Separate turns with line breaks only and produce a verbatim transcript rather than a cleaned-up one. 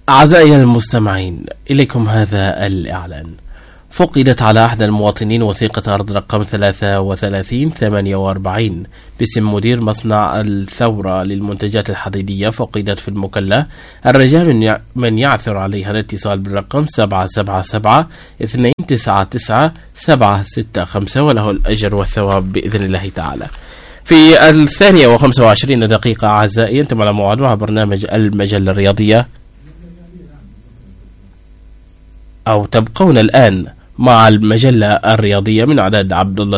أعزائي المستمعين، إليكم هذا الإعلان. فقدت على أحد المواطنين وثيقة أرض رقم ثلاثة وثلاثين ثمانية وأربعين باسم مدير مصنع الثورة للمنتجات الحديدية، فقدت في المكلا. الرجاء من من يعثر عليها الاتصال بالرقم سبعة سبعة سبعة اثنين تسعة تسعة سبعة ستة خمسة، وله الأجر والثواب بإذن الله تعالى. في الثانية وخمسة وعشرين دقيقة أعزائي، أنتم على موعد مع برنامج المجلة الرياضية، أو تبقون الآن مع المجلة الرياضية من إعداد عبد الله